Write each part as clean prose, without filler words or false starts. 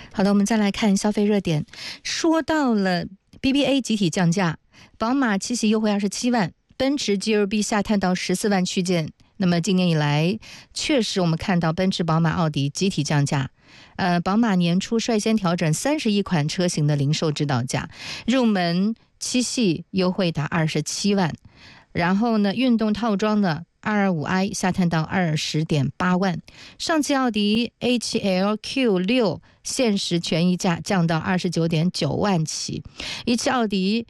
好的，我们再来看消费热点。说到了 BBA 集体降价，宝马七系优惠27万，奔驰 GLB 下探到14万区间。那么今年以来，确实我们看到奔驰、宝马、奥迪集体降价。宝马年初率先调整31款车型的零售指导价，入门七系优惠达27万，然后呢，运动套装的225i 下探到20.8万，上汽奥迪 A7L Q6 限时权益价降到29.9万起，一汽奥迪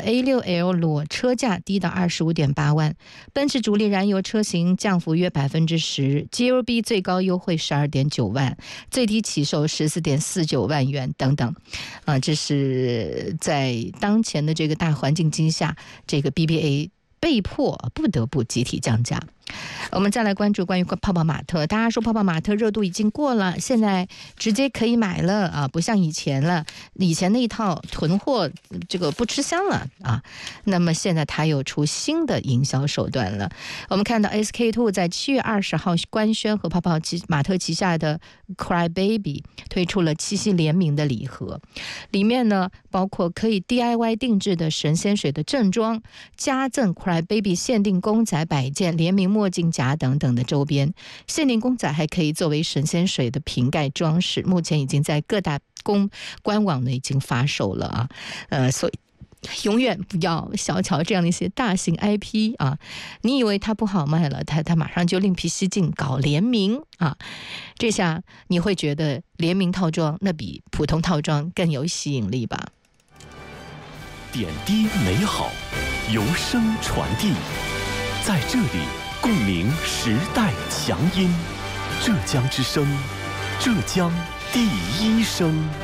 A6L 裸车价低到25.8万，奔驰主力燃油车型降幅约 10%， GLB 最高优惠 12.9万，最低起售 14.49万元等等。这是在当前的这个大环境之下，这个 BBA 被迫不得不集体降价。我们再来关注关于泡泡玛特，大家说泡泡玛特热度已经过了，现在直接可以买了啊，不像以前了，以前那一套囤货这个不吃香了啊。那么现在它又出新的营销手段了。我们看到 SK-II 在7月20号官宣和泡泡玛特旗下的 Cry Baby 推出了7夕联名的礼盒，里面呢包括可以 DIY 定制的神仙水的正装，加赠 Cry Baby 限定公仔摆件、联名墨镜夹等等的周边，限定公仔还可以作为神仙水的瓶盖装饰，目前已经在各大官网呢已经发售了啊。所以永远不要小瞧这样的一些大型 IP 啊！你以为它不好卖了，它马上就另辟蹊径搞联名啊！这下你会觉得联名套装那比普通套装更有吸引力吧？ 点滴美好，由声传递，在这里共鸣时代强音，浙江之声，浙江第一声。